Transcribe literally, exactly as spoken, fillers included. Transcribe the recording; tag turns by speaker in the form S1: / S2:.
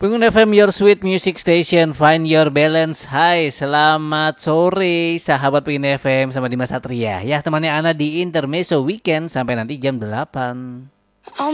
S1: Pengguna F M, your sweet music station, find your balance. Hai, selamat sore sahabat Pengguna F M sama Dimas Satria. Ya, temannya Ana di Intermezzo Weekend sampai nanti jam delapan.